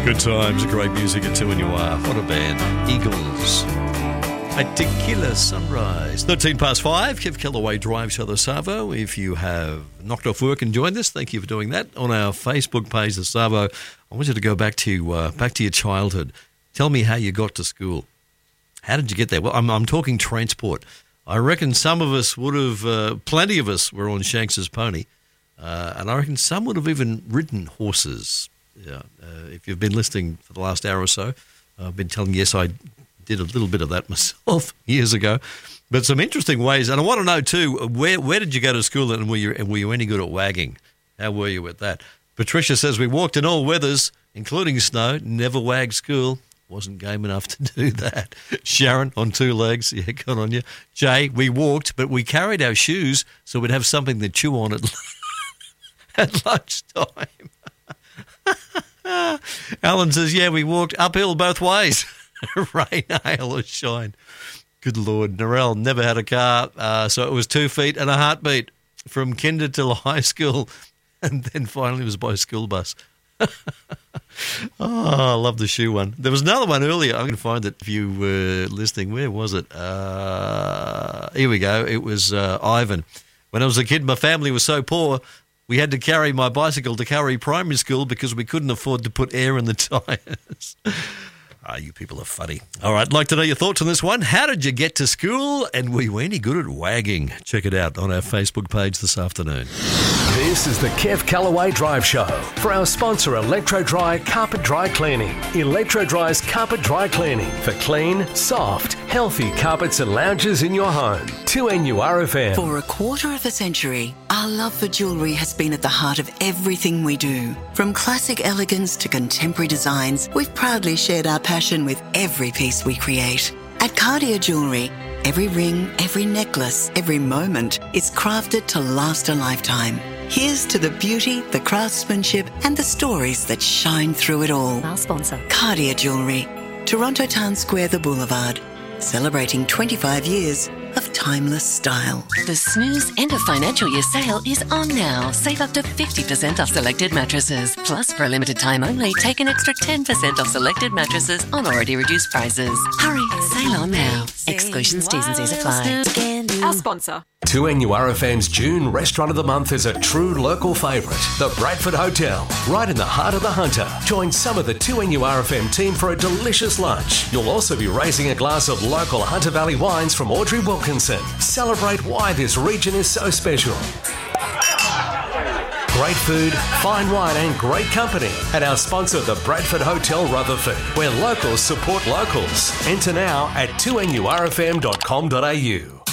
Good times, great music at 2 and you are. What a band. Eagles. A tequila sunrise. 13 past 5, Kev Kellaway Drive Show the Savo. If you have knocked off work and joined us, thank you for doing that. On our Facebook page, the Savo, I want you to go back to your childhood. Tell me how you got to school. How did you get there? Well, I'm talking transport. I reckon some of us would have, plenty of us were on Shanks's pony, and I reckon some would have even ridden horses. Yeah, if you've been listening for the last hour or so, I've been telling you, yes, I did a little bit of that myself years ago. But some interesting ways, and I want to know too, where did you go to school and were you any good at wagging? How were you at that? Patricia says, we walked in all weathers, including snow, never wagged school. Wasn't game enough to do that. Sharon, on 2 legs. Yeah, good on you. Jay, we walked, but we carried our shoes so we'd have something to chew on at lunchtime. Alan says, yeah, we walked uphill both ways. Rain, hail or shine. Good Lord. Narelle never had a car, so it was 2 feet and a heartbeat from kinder till high school, and then finally it was by school bus. Oh, I love the shoe one. There was another one earlier. I'm going to find it if you were listening. Where was it? Here we go. It was Ivan. When I was a kid, my family was so poor, we had to carry my bicycle to Curry Primary School because we couldn't afford to put air in the tyres. You people are funny. All right, I'd like to know your thoughts on this one. How did you get to school and were you any good at wagging? Check it out on our Facebook page this afternoon. This is the Kev Kellaway Drive Show for our sponsor, Electro Dry Carpet Dry Cleaning. Electro Dry's Carpet Dry Cleaning for clean, soft, healthy carpets and lounges in your home. 2NURFM. For a quarter of a century, our love for jewellery has been at the heart of everything we do. From classic elegance to contemporary designs, we've proudly shared our passion with every piece we create. At Cartier Jewellery, every ring, every necklace, every moment is crafted to last a lifetime. Here's to the beauty, the craftsmanship, and the stories that shine through it all. Our sponsor. Cartier Jewellery, Toronto Town Square, The Boulevard, celebrating 25 years of timeless style. The Snooze End of Financial Year sale is on now. Save up to 50% off selected mattresses. Plus, for a limited time only, take an extra 10% off selected mattresses on already reduced prices. Hurry, sale on now. Exclusions, T's and C's apply. Our sponsor. 2NURFM's June Restaurant of the Month is a true local favourite, the Bradford Hotel, right in the heart of the Hunter. Join some of the 2NURFM team for a delicious lunch. You'll also be raising a glass of local Hunter Valley wines from Audrey Wilkinson. Celebrate why this region is so special. Great food, fine wine and great company at our sponsor, the Bradford Hotel Rutherford, where locals support locals. Enter now at 2NURFM.com.au.